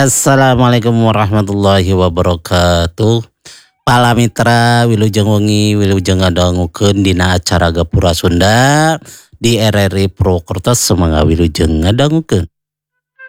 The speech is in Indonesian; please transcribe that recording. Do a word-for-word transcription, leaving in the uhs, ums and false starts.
Assalamualaikum warahmatullahi wabarakatuh. Pala mitra wilujeng wengi wilujeng ngadangukeun dina acara Gapura Sunda di R R I Purwokerto semangga wilujeng ngadangukeun.